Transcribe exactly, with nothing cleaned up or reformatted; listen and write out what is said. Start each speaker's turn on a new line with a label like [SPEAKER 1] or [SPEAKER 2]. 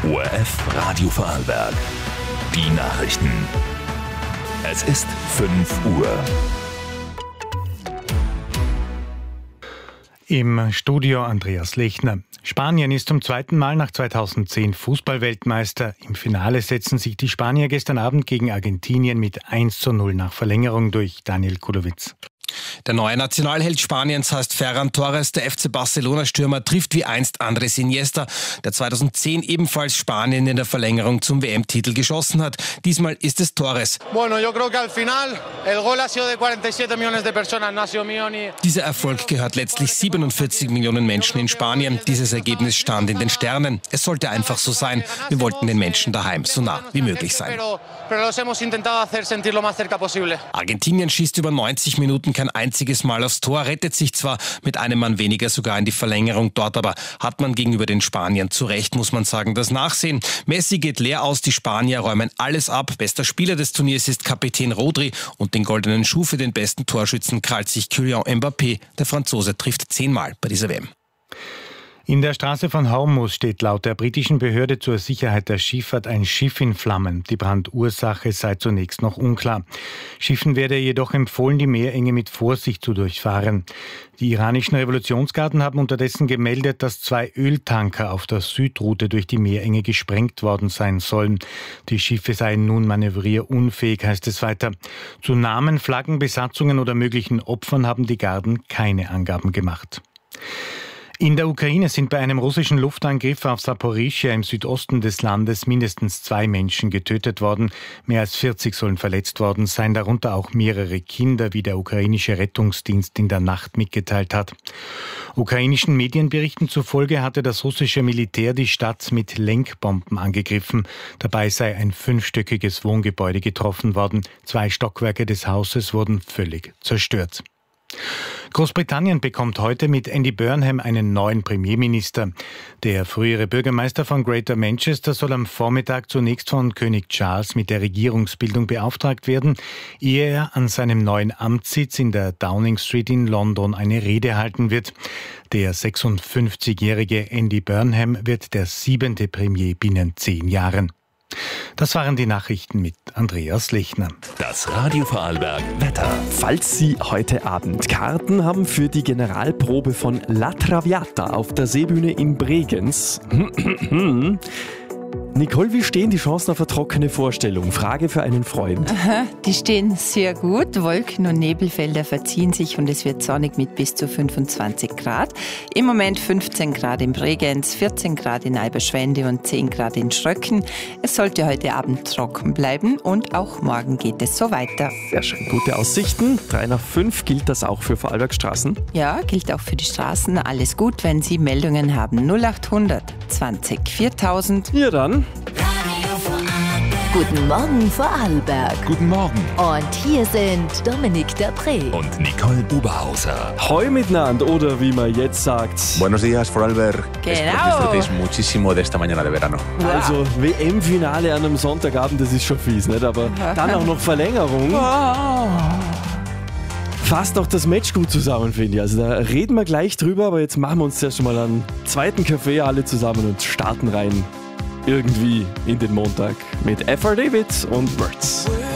[SPEAKER 1] O R F Radio Vorarlberg. Die Nachrichten. Es ist fünf Uhr.
[SPEAKER 2] Im Studio Andreas Lechner. Spanien ist zum zweiten Mal nach zweitausendzehn Fußballweltmeister. Im Finale setzen sich die Spanier gestern Abend gegen Argentinien mit eins zu null nach Verlängerung durch. Daniel Kulowitz.
[SPEAKER 3] Der neue Nationalheld Spaniens heißt Ferran Torres. Der F C Barcelona-Stürmer trifft wie einst Andrés Iniesta, der zweitausendzehn ebenfalls Spanien in der Verlängerung zum W M-Titel geschossen hat. Diesmal ist es Torres. Dieser Erfolg gehört letztlich siebenundvierzig Millionen Menschen in Spanien. Dieses Ergebnis stand in den Sternen. Es sollte einfach so sein. Wir wollten den Menschen daheim so nah wie möglich sein. Argentinien schießt über neunzig Minuten kein einziges Mal aufs Tor, rettet sich zwar mit einem Mann weniger sogar in die Verlängerung. Dort aber hat man gegenüber den Spaniern zu Recht, muss man sagen, das Nachsehen. Messi geht leer aus, die Spanier räumen alles ab. Bester Spieler des Turniers ist Kapitän Rodri und den goldenen Schuh für den besten Torschützen krallt sich Kylian Mbappé. Der Franzose trifft zehnmal bei dieser W M.
[SPEAKER 2] In der Straße von Hormuz steht laut der britischen Behörde zur Sicherheit der Schifffahrt ein Schiff in Flammen. Die Brandursache sei zunächst noch unklar. Schiffen werde jedoch empfohlen, die Meerenge mit Vorsicht zu durchfahren. Die iranischen Revolutionsgarden haben unterdessen gemeldet, dass zwei Öltanker auf der Südroute durch die Meerenge gesprengt worden sein sollen. Die Schiffe seien nun manövrierunfähig, heißt es weiter. Zu Namen, Flaggen, Besatzungen oder möglichen Opfern haben die Garden keine Angaben gemacht. In der Ukraine sind bei einem russischen Luftangriff auf Saporischschja im Südosten des Landes mindestens zwei Menschen getötet worden. Mehr als vierzig sollen verletzt worden sein, darunter auch mehrere Kinder, wie der ukrainische Rettungsdienst in der Nacht mitgeteilt hat. Ukrainischen Medienberichten zufolge hatte das russische Militär die Stadt mit Lenkbomben angegriffen. Dabei sei ein fünfstöckiges Wohngebäude getroffen worden. Zwei Stockwerke des Hauses wurden völlig zerstört. Großbritannien bekommt heute mit Andy Burnham einen neuen Premierminister. Der frühere Bürgermeister von Greater Manchester soll am Vormittag zunächst von König Charles mit der Regierungsbildung beauftragt werden, ehe er an seinem neuen Amtssitz in der Downing Street in London eine Rede halten wird. Der sechsundfünfzigjährige Andy Burnham wird der siebente Premier binnen zehn Jahren. Das waren die Nachrichten mit Andreas Lechner.
[SPEAKER 1] Das Radio Vorarlberg Wetter.
[SPEAKER 4] Falls Sie heute Abend Karten haben für die Generalprobe von La Traviata auf der Seebühne in Bregenz. Nicole, wie stehen die Chancen auf eine trockene Vorstellung? Frage für einen Freund.
[SPEAKER 5] Aha, die stehen sehr gut. Wolken- und Nebelfelder verziehen sich und es wird sonnig mit bis zu fünfundzwanzig Grad. Im Moment fünfzehn Grad in Bregenz, vierzehn Grad in Eiberschwende und zehn Grad in Schröcken. Es sollte heute Abend trocken bleiben und auch morgen geht es so weiter.
[SPEAKER 4] Sehr schön. Gute Aussichten. drei nach fünf. Gilt das auch für Vorarlbergstraßen?
[SPEAKER 5] Ja, gilt auch für die Straßen. Alles gut, wenn Sie Meldungen haben. null achthundert zwanzig viertausend.
[SPEAKER 4] Ja dann.
[SPEAKER 6] Guten Morgen Vorarlberg.
[SPEAKER 1] Guten Morgen.
[SPEAKER 6] Und hier sind Dominik Dapré
[SPEAKER 1] Und Nicole Buberhauser.
[SPEAKER 4] Hoi miteinander, oder wie man jetzt sagt.
[SPEAKER 7] Buenos días, Vorarlberg.
[SPEAKER 5] Genau.
[SPEAKER 7] Espero que disfrutéis muchísimo de esta mañana de verano.
[SPEAKER 4] Also W M-Finale an einem Sonntagabend, das ist schon fies, nicht? Aber dann auch noch Verlängerung. Fasst auch das Match gut zusammen, finde ich. Also da reden wir gleich drüber, aber jetzt machen wir uns zuerst mal einen zweiten Kaffee alle zusammen und starten rein irgendwie in den Montag mit F R David und Words.